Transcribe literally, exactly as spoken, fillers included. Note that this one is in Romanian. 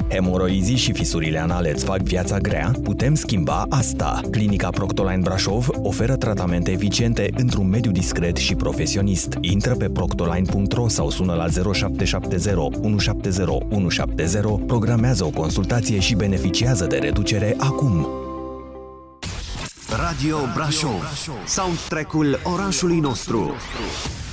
Hemoroizii și fisurile anale îți fac viața grea? Putem schimba asta. Clinica Proctoline Brașov oferă tratamente eficiente într-un mediu discret și profesionist. Intră pe proctoline punct ro sau sună la zero șapte șapte zero unu șapte zero unu șapte zero, programează o consultație și beneficiază de reducere acum. Radio Brașov, soundtrack-ul orașului nostru.